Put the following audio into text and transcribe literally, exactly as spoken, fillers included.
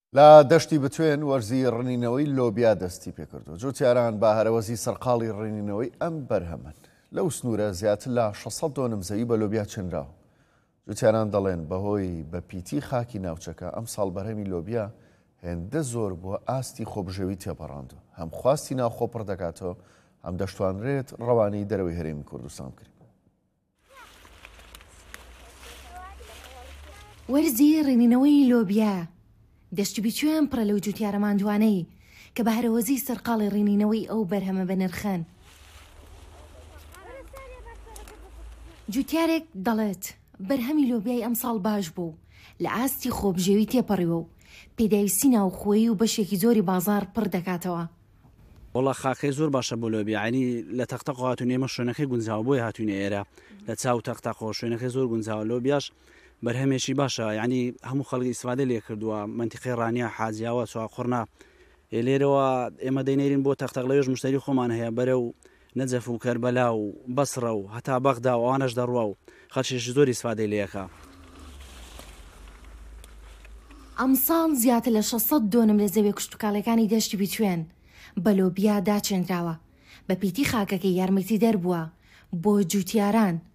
لا دەشتی بتوێن وەرزی ڕنینەوەی لۆبیا دەستی پێکردو. جوتیاران بە هەرەوەزی سەرقاڵی ڕنینەوەی ئەم بەرهەمن. لەو سنوورە زیاتر لە شەسەد دۆنم زەوی بە لۆبیا چنراوە. جوتیاران دەڵێن بەهۆی بە پیتی خاکی ناوچەکە ئەم ساڵ بەرهەمی لۆبیا هێندە زۆر بووە ئاستی خۆبژێوی تێپەڕاندو. هەم خواستی ناوخۆ پڕ دەکاتەوە، هەم دەشتوانرێت ڕەوانەی دەرەوەی هەرێمی کوردستان بکرێت. وەرزی ڕێنینەوەی لۆبیا دەشتی بچوێن پڕە لەو جوتیارە ماندوانەی کە بە هەرەوەزی سەرقاڵی ڕێنینەوەی ئەو بەرهەمە بەنرخەن. جوتیارێک دەڵێت بەرهەمی لۆبیای ئەم ساڵ باش بوو، لە ئاستی خۆبژێوی تێپەڕیوە و پێداویستی ناوخۆیی و بەشێکی زۆری بازار پڕ دەکاتەوە. وڵا خاکەی زۆر باشە بۆ لۆبیا، ینی لە تەختەق هاتوونێ ئێمە شوێنەکەی گونجاوە بۆی هاتوونێ ئێرە لە چاو تەختەقەوە شوێنەکەی زۆر گونجاوە. لۆبیاش بەرهەمێکی باشە، ینی هەموو خەڵکی ئیسفادە لێ کردووە. منتیقەی ڕانیا حاجیاوە چواقڕنا لێرەوە ئێمە دەینێرین بۆ تەختەق، لەوێژ مشتری خۆمان هەیە بەرە و نەجەف و کەربەلا و بەسڕە و هەتا بەغدا و ئەوانەش دەڕوە و خەڵکیش زۆر ئیسفادەی لێەکە. ئەمساڵ زیاتر لە شەسەد دۆنم لە زەوی کشتتوکاڵەکانی دەشتی بچوێن بە لۆبیا داچێنراوە. بە پیتی خاکەکەی یارمەتی دەربووە بۆ جوتیاران